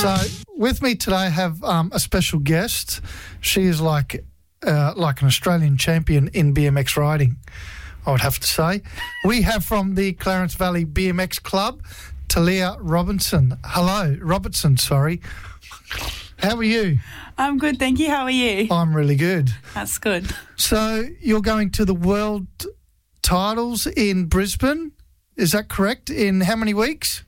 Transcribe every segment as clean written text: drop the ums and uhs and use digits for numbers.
So with me today I have a special guest. She is like an Australian champion in BMX riding, I would have to say. We have from the Clarence Valley BMX Club, Talia Robertson. Hello, Robertson, sorry. How are you? I'm good, thank you. How are you? I'm really good. That's good. So you're going to the World Titles in Brisbane, is that correct? In how many weeks?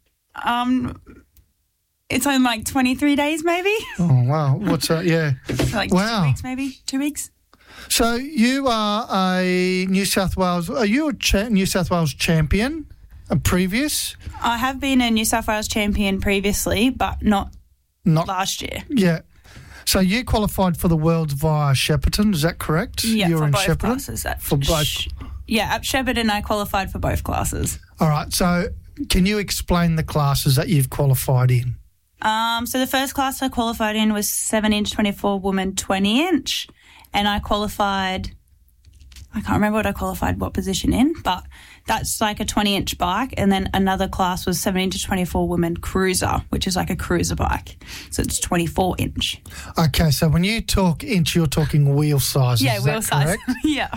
It's only like 23 days maybe. Oh, wow. What's that? Yeah. So like Wow. 2 weeks maybe? 2 weeks? So you are a New South Wales... Are you a New South Wales champion, a previous? I have been a New South Wales champion previously, but not last year. Yeah. So you qualified for the Worlds via Shepparton, is that correct? Yeah, You're for in both Shepparton? classes. For both. Yeah, at Shepparton I qualified for both classes. All right. So can you explain the classes that you've qualified in? So the first class I qualified in was 7-inch 24 woman 20-inch, and I qualified... I can't remember what position in, but that's like a 20-inch bike. And then another class was 7-inch 24 woman cruiser, which is like a cruiser bike. So it's 24-inch. Okay, so when you talk inch, you're talking wheel size. Yeah, is wheel that size. correct? Yeah.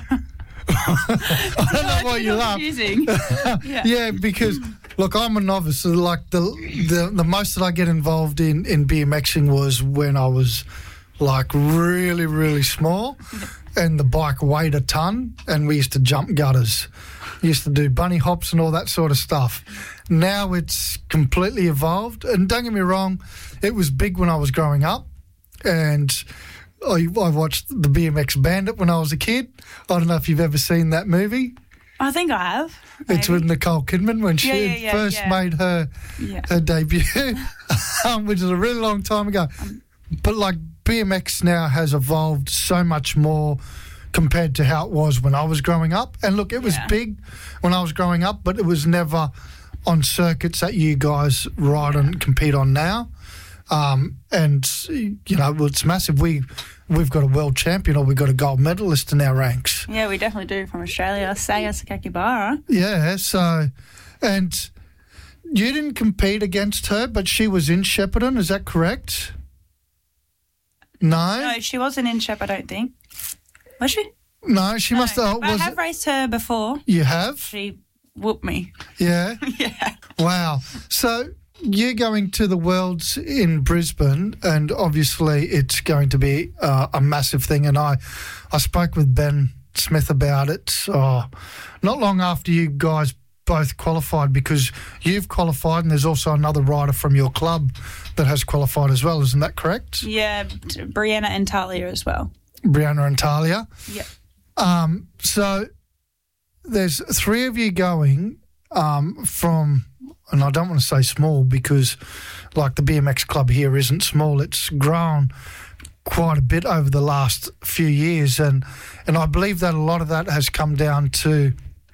I don't know why you laugh. Confusing. Yeah, because look, I'm a novice. So like the most that I get involved in BMXing was when I was like really, really small, and the bike weighed a ton, and we used to jump gutters. Used to do bunny hops and all that sort of stuff. Now it's completely evolved, and don't get me wrong, it was big when I was growing up, and I watched the BMX Bandit when I was a kid. I don't know if you've ever seen that movie. I think I have. Maybe. It's with Nicole Kidman when she first made her debut, which is a really long time ago. But like BMX now has evolved so much more compared to how it was when I was growing up. And look, it was big when I was growing up, but it was never on circuits that you guys ride and compete on now. And, you know, it's massive. We've got a world champion, or we've got a gold medalist in our ranks. Yeah, we definitely do, from Australia. Saya Sakakibara. Yeah, so... And you didn't compete against her, but she was in Shepparton, is that correct? No? No, she wasn't in Shep, I don't think. Was she? No, she must have... I have raced her before. You have? She whooped me. Yeah? Yeah. Wow. So you're going to the Worlds in Brisbane, and obviously it's going to be a massive thing. And I spoke with Ben Smith about it not long after you guys both qualified, because you've qualified and there's also another rider from your club that has qualified as well. Isn't that correct? Yeah, Brianna and Talia as well. Brianna and Talia? Yeah. So there's three of you going from... And I don't want to say small, because like the BMX club here isn't small. It's grown quite a bit over the last few years. And I believe that a lot of that has come down to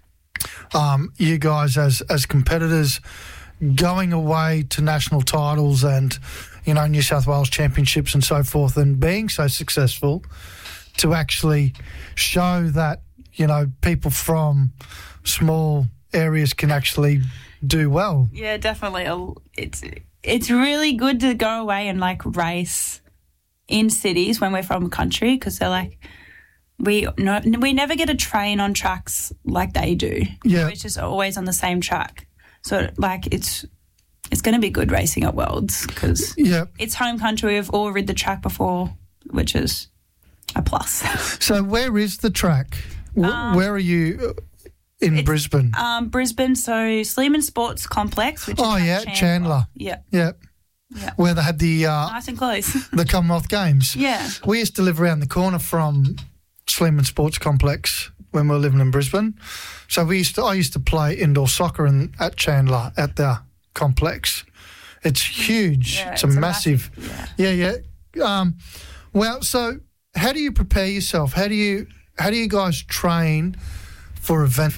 you guys as competitors going away to national titles and, you know, New South Wales championships and so forth, and being so successful to actually show that, you know, people from small areas can actually do well. Yeah, definitely. It's really good to go away and like race in cities when we're from country, because they're like, we never get to train on tracks like they do. Yeah, it's just always on the same track. So like it's going to be good racing at Worlds, because it's home country. We've all rid the track before, which is a plus. So where is the track? Where are you? In Brisbane? Brisbane, so Sleeman Sports Complex, which is Chandler. Yeah. Where they had the... nice and close. the Commonwealth Games. Yeah. We used to live around the corner from Sleeman Sports Complex when we were living in Brisbane. So I used to play indoor soccer at Chandler at the complex. It's huge. Yeah, it's a massive... Yeah. Well, so how do you prepare yourself? How do you guys train for event?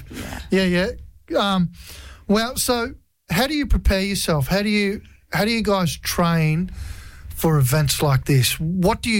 Well, so how do you prepare yourself? How do you guys train for events like this? What do you